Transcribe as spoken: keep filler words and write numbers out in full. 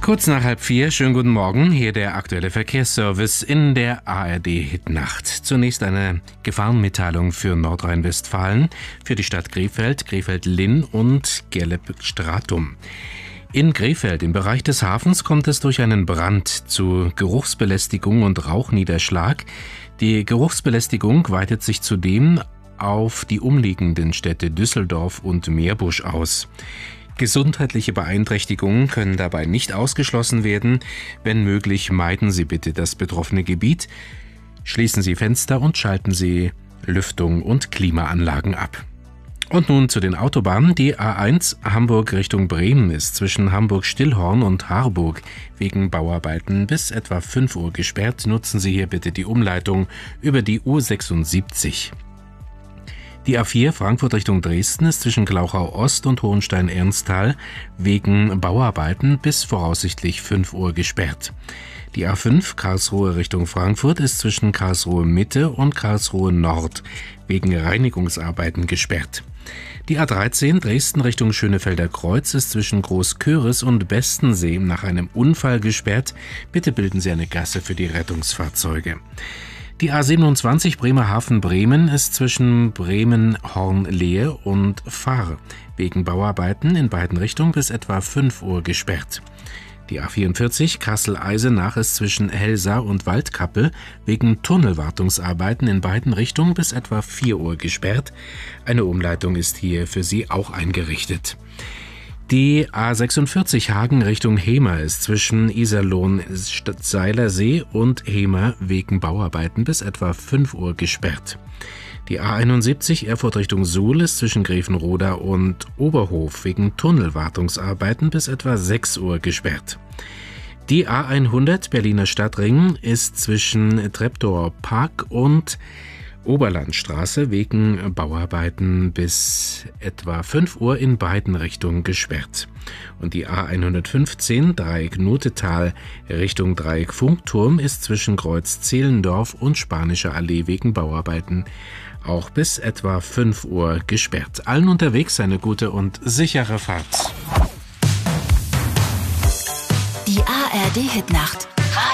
Kurz nach halb vier, schönen guten Morgen, hier der aktuelle Verkehrsservice in der A R D-Hitnacht. Zunächst eine Gefahrenmitteilung für Nordrhein-Westfalen, für die Stadt Krefeld, Krefeld-Linn und Gerlep-Stratum. In Krefeld, im Bereich des Hafens, kommt es durch einen Brand zu Geruchsbelästigung und Rauchniederschlag. Die Geruchsbelästigung weitet sich zudem auf die umliegenden Städte Düsseldorf und Meerbusch aus. Gesundheitliche Beeinträchtigungen können dabei nicht ausgeschlossen werden. Wenn möglich, meiden Sie bitte das betroffene Gebiet. Schließen Sie Fenster und schalten Sie Lüftung und Klimaanlagen ab. Und nun zu den Autobahnen. Die A eins Hamburg Richtung Bremen ist zwischen Hamburg-Stillhorn und Harburg wegen Bauarbeiten bis etwa fünf Uhr gesperrt. Nutzen Sie hier bitte die Umleitung über die U sechsundsiebzig. Die A vier Frankfurt Richtung Dresden ist zwischen Glauchau Ost und Hohenstein-Ernsthal wegen Bauarbeiten bis voraussichtlich fünf Uhr gesperrt. Die A fünf Karlsruhe Richtung Frankfurt ist zwischen Karlsruhe Mitte und Karlsruhe Nord wegen Reinigungsarbeiten gesperrt. Die A dreizehn Dresden Richtung Schönefelder Kreuz ist zwischen Großköris und Bestensee nach einem Unfall gesperrt. Bitte bilden Sie eine Gasse für die Rettungsfahrzeuge. Die A siebenundzwanzig Bremerhaven-Bremen ist zwischen Bremen-Hornlehe und Fahr wegen Bauarbeiten in beiden Richtungen bis etwa fünf Uhr gesperrt. Die A vierundvierzig Kassel-Eisenach ist zwischen Helsa und Waldkappel wegen Tunnelwartungsarbeiten in beiden Richtungen bis etwa vier Uhr gesperrt. Eine Umleitung ist hier für Sie auch eingerichtet. Die A sechsundvierzig Hagen Richtung Hemer ist zwischen Iserlohn-Seilersee und Hemer wegen Bauarbeiten bis etwa fünf Uhr gesperrt. Die A einundsiebzig Erfurt Richtung Suhl ist zwischen Grevenroda und Oberhof wegen Tunnelwartungsarbeiten bis etwa sechs Uhr gesperrt. Die A hundert Berliner Stadtring ist zwischen Treptower Park und Oberlandstraße wegen Bauarbeiten bis etwa fünf Uhr in beiden Richtungen gesperrt. Und die A hundertfünfzehn Dreieck Notetal Richtung Dreieck Funkturm ist zwischen Kreuz Zehlendorf und Spanische Allee wegen Bauarbeiten auch bis etwa fünf Uhr gesperrt. Allen unterwegs eine gute und sichere Fahrt. Die A R D-Hitnacht.